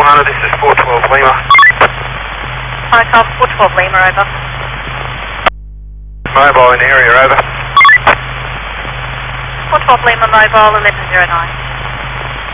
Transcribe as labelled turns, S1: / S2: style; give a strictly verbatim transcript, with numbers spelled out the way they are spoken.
S1: Romano, this is four twelve Lima.
S2: Hotel four twelve Lima, over.
S1: Mobile in area, over.
S2: four twelve Lima, mobile eleven zero nine.